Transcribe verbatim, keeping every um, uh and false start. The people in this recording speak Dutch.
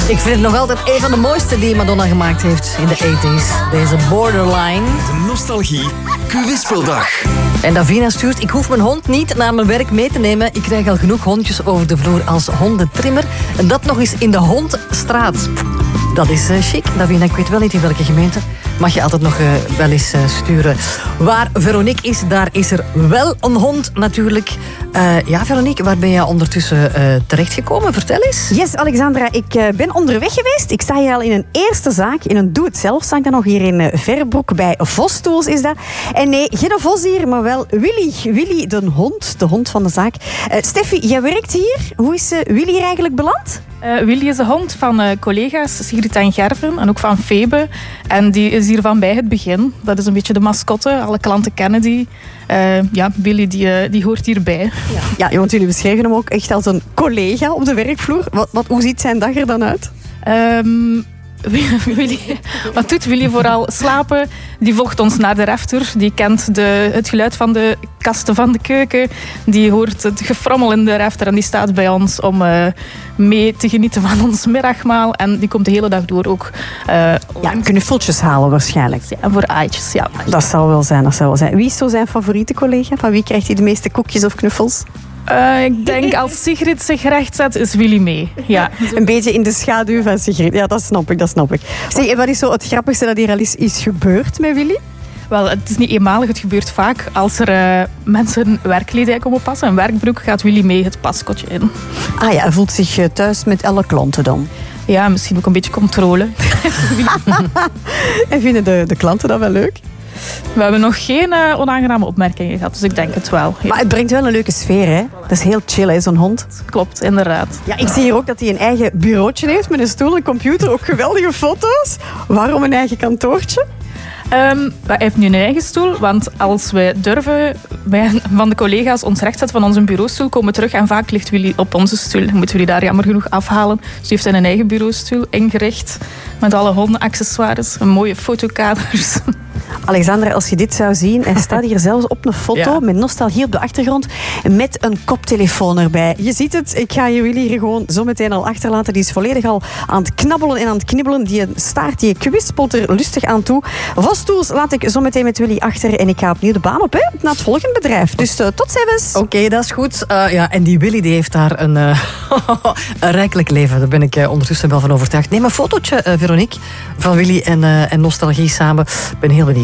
Ik vind het nog altijd een van de mooiste die Madonna gemaakt heeft in de tachtiger. Deze Borderline. De Nostalgie Quizspeldag. En Davina stuurt, ik hoef mijn hond niet naar mijn werk mee te nemen. Ik krijg al genoeg hondjes over de vloer als hondentrimmer. En dat nog eens in de Hondstraat. Dat is uh, chic. Davina, ik weet wel niet in welke gemeente. Mag je altijd nog uh, wel eens uh, sturen. Waar Veronique is, daar is er wel een hond natuurlijk. Uh, ja, Veronique, waar ben je ondertussen uh, terechtgekomen? Vertel eens. Yes, Alexandra, ik uh, ben onderweg geweest. Ik sta hier al in een eerste zaak, in een doe-het-zelf. Sta ik dan nog hier in uh, Verrebroek bij Vos-Tools is dat. En nee, geen Vos hier, maar wel Willy. Willy, de hond, de hond van de zaak. Uh, Steffi, jij werkt hier. Hoe is uh, Willy hier eigenlijk beland? Uh, Willy is de hond van uh, collega's Sigrid en Gerven en ook van Febe. En die is hier van bij het begin. Dat is een beetje de mascotte. Alle klanten kennen die. Uh, ja, Willy die, uh, die hoort hierbij. Ja. ja, want jullie beschrijven hem ook echt als een collega op de werkvloer. Wat, wat, hoe ziet zijn dag er dan uit? Um, Willy, wat doet Willy vooral? Slapen. Die volgt ons naar de refter. Die kent de, het geluid van de kasten van de keuken. Die hoort het gefrommel in de refter en die staat bij ons om uh, mee te genieten van ons middagmaal. En die komt de hele dag door ook. Uh, ja, knuffeltjes halen waarschijnlijk. Ja, voor aaitjes, ja. Dat zou wel zijn, dat zou wel zijn. Wie is zo zijn favoriete collega? Van wie krijgt hij de meeste koekjes of knuffels? Uh, ik denk als Sigrid zich recht zet, is Willy mee. Ja. Een beetje in de schaduw van Sigrid. Ja, dat snap ik, dat snap ik. Zeg, en wat is zo het grappigste dat hier al is, is gebeurd met Willy? Wel, het is niet eenmalig, het gebeurt vaak. Als er uh, mensen werkkledij komen passen, een werkbroek, gaat Willy mee het paskotje in. Ah ja, hij voelt zich thuis met alle klanten dan? Ja, misschien ook een beetje controle. En vinden de, de klanten dat wel leuk? We hebben nog geen uh, onaangename opmerkingen gehad, dus ik denk het wel. Ja. Maar het brengt wel een leuke sfeer, hè? Dat is heel chill, hè, zo'n hond. Klopt, inderdaad. Ja, ik zie hier ook dat hij een eigen bureautje heeft met een stoel, een computer, ook geweldige foto's. Waarom een eigen kantoortje? Um, hij heeft nu een eigen stoel, want als wij durven wij van de collega's ons recht zetten van onze bureaustoel, komen we terug en vaak ligt Willy op onze stoel. Dan moeten we die daar jammer genoeg afhalen. Dus hij heeft zijn eigen bureaustoel ingericht met alle hondenaccessoires, een mooie fotokaders. Alexandra, als je dit zou zien, hij staat hier zelfs op een foto ja. met nostalgie op de achtergrond met een koptelefoon erbij. Je ziet het, ik ga je Willy hier gewoon zo meteen al achterlaten. Die is volledig al aan het knabbelen en aan het knibbelen. Die staart, die kwispelt er lustig aan toe. Vos-Tools laat ik zo meteen met Willy achter en ik ga opnieuw de baan op, hè, naar het volgende bedrijf. Dus uh, tot ziens. Oké, okay, dat is goed. Uh, ja, en die Willy die heeft daar een, uh, een rijkelijk leven. Daar ben ik uh, ondertussen wel van overtuigd. Neem een fotootje, uh, Veronique, van Willy en, uh, en nostalgie samen. Ik ben heel benieuwd.